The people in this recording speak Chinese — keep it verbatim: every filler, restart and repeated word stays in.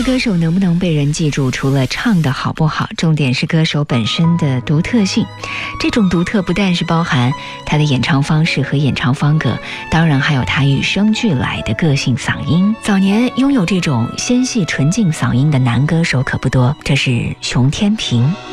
位歌手能不能被人记住，除了唱得好不好，重点是歌手本身的独特性。这种独特不但是包含他的演唱方式和演唱风格，当然还有他与生俱来的个性嗓音。早年拥有这种纤细纯净嗓音的男歌手可不多，这是熊天平。